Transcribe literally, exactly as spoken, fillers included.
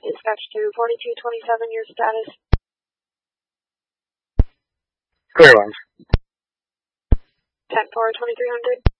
Dispatch to forty-two twenty-seven, your status? Clear lines. ten four, twenty-three hundred.